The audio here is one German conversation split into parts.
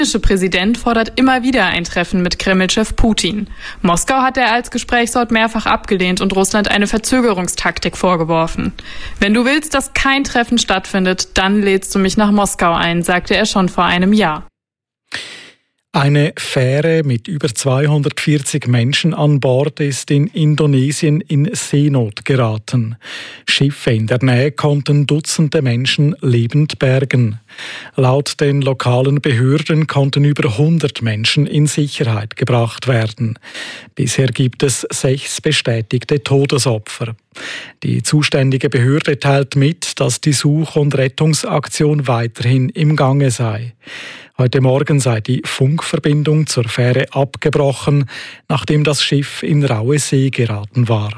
Der russische Präsident fordert immer wieder ein Treffen mit Kreml-Chef Putin. Moskau hat er als Gesprächsort mehrfach abgelehnt und Russland eine Verzögerungstaktik vorgeworfen. Wenn du willst, dass kein Treffen stattfindet, dann lädst du mich nach Moskau ein, sagte er schon vor einem Jahr. Eine Fähre mit über 240 Menschen an Bord ist in Indonesien in Seenot geraten. Schiffe in der Nähe konnten Dutzende Menschen lebend bergen. Laut den lokalen Behörden konnten über 100 Menschen in Sicherheit gebracht werden. Bisher gibt es 6 bestätigte Todesopfer. Die zuständige Behörde teilt mit, dass die Such- und Rettungsaktion weiterhin im Gange sei. Heute Morgen sei die Funkverbindung zur Fähre abgebrochen, nachdem das Schiff in raue See geraten war.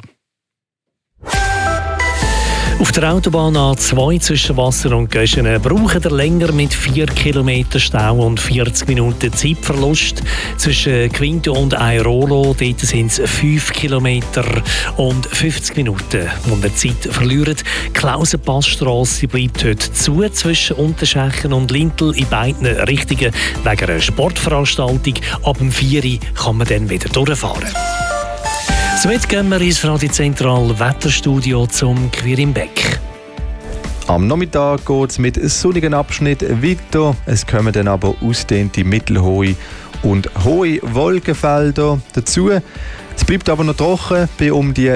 Auf der Autobahn A2 zwischen Wasser und Göschenen braucht ihr länger mit 4 Kilometer Stau und 40 Minuten Zeitverlust. Zwischen Quinto und Airolo dort sind es 5 Kilometer und 50 Minuten, wo ihr Zeit verliert. Die Klausenpassstrasse bleibt heute zu zwischen Unterschächen und Lintel in beiden Richtungen wegen einer Sportveranstaltung. Ab dem 4 Uhr kann man dann wieder durchfahren. Somit gehen wir ins Radiozentral Wetterstudio zum Quirimbeck. Am Nachmittag geht es mit sonnigen Abschnitt weiter. Es kommen dann aber ausdehnte mittelhohe und hohe Wolkenfelder dazu. Es bleibt aber noch trocken bei um die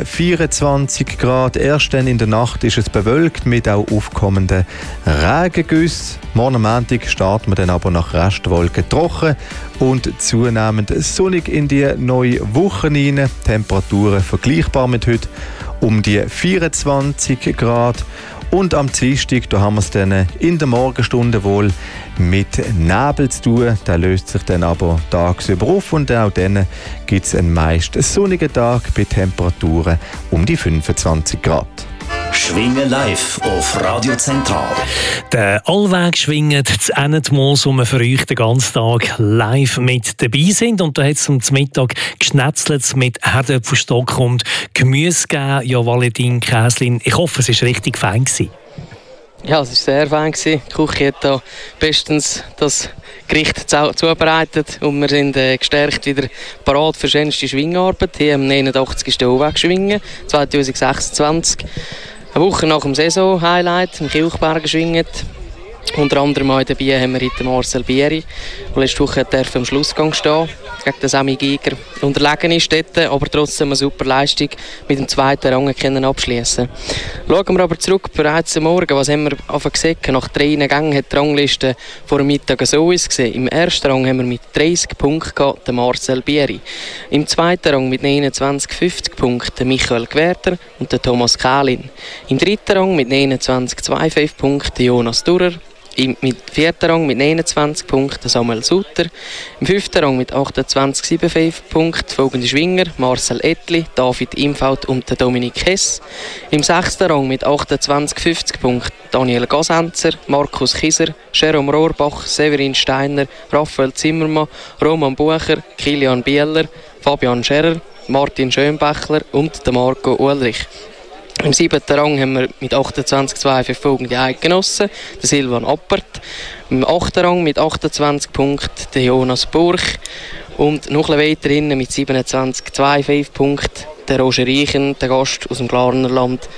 24 Grad. Erst dann in der Nacht ist es bewölkt mit auch aufkommenden Regengüssen. Morgen am Montag starten wir dann aber nach Restwolken trocken und zunehmend sonnig in die neue Woche hinein. Temperaturen vergleichbar mit heute um die 24 Grad. Und am Dienstag, da haben wir es dann in der Morgenstunde wohl mit Nebel zu tun. Der löst sich dann aber tagsüber auf und auch dann gibt es einen meist sonnigen Tag bei Temperaturen um die 25 Grad. Schwingen live auf Radio Zentral. Der Allweg schwingt zu Enetmoos, wo wir für euch den ganzen Tag live mit dabei sind. Und da hat es zum Mittag geschnetzelt mit Herdöpfelstock und Gemüse gegeben. Ja, Valentin Käslin, ich hoffe, es war richtig fein gewesen. Ja, es war sehr fein. Die Küche hat da bestens das Gericht zubereitet und wir sind gestärkt wieder parat für die schönste Schwingarbeit. Hier am 89. Allweg schwingen 2026. Eine Woche nach dem Saison-Highlight im Kilchberg schwinget. Unter anderem auch dabei haben wir heute Marcel Bieri, der letzte Woche am Schlussgang stehen gegen den Sami Giger. Unterlegen ist dort, aber trotzdem eine super Leistung mit dem 2. Rang können abschließen. Schauen wir aber zurück bereits am Morgen. Was haben wir gesehen? Nach 3 Gängen hat die Rangliste vor dem Mittag so gesehen. Im 1. Rang haben wir mit 30 Punkten gehabt, den Marcel Bieri. Im 2. Rang mit 29,50 Punkten Michael Gwerter und den Thomas Kählin. Im 3. Rang mit 29,25 Punkten Jonas Durer. Im 4. Rang mit 29 Punkten Samuel Sutter. Im 5. Rang mit 28,75 Punkten folgende Schwinger Marcel Ettli, David Imfeld und Dominik Hess. Im 6. Rang mit 28,50 Punkten Daniel Gasenzer, Markus Kieser, Jerome Rohrbach, Severin Steiner, Raphael Zimmermann, Roman Bucher, Kilian Bieler, Fabian Scherer, Martin Schönbächler und Marco Ulrich. Im 7. Rang haben wir mit 28,25 folgende Eidgenossen, der Silvan Appert. Im 8. Rang mit 28 Punkten der Jonas Burch. Und noch ein weiter hinten mit 27,25 Punkten der Roger Reichen, der Gast aus dem Glarnerland.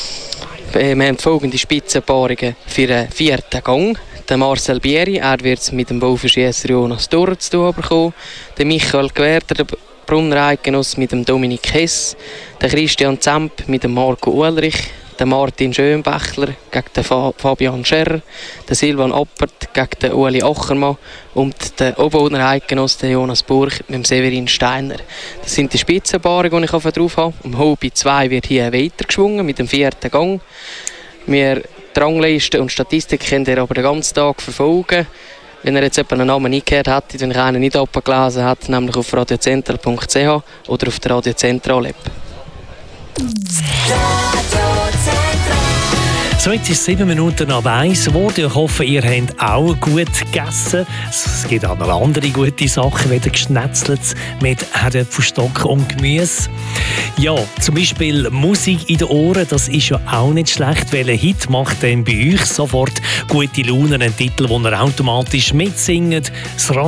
Wir haben folgende Spitzenpaarungen für den 4. Gang. Der Marcel Bieri, er wird es mit dem Bauverschießer Jonas Durer zu tun bekommen. Der Michael Gwerter, der Brunner Eidgenoss mit dem Dominik Hess, der Christian Zemp mit dem Marco Ulrich, der Martin Schönbächler gegen den Fabian Scherer, der Silvan Appert gegen den Ueli Achermann und der Oberner Eidgenoss der Jonas Burch mit dem Severin Steiner. Das sind die Spitzenpaarungen, die ich drauf habe. Um Hobby 2 wird hier weiter geschwungen mit dem 4. Gang. Wir die Rangliste und Statistik könnt ihr aber den ganzen Tag verfolgen. Wenn ihr jetzt einen Namen nicht gehört habt, wenn ihr einen nicht abgelesen habt, nämlich auf radiozentral.ch oder auf der Radio Zentral App. So, jetzt ist 7 Minuten ab 1 geworden. Ich hoffe, ihr habt auch gut gegessen. Es gibt auch noch andere gute Sachen, wie geschnetzelt mit Herdöpfelstock und Gemüse. Ja, zum Beispiel Musik in den Ohren, das ist ja auch nicht schlecht. Welcher Hit macht denn bei euch sofort gute Laune? Ein Titel, den ihr automatisch mitsingt? Das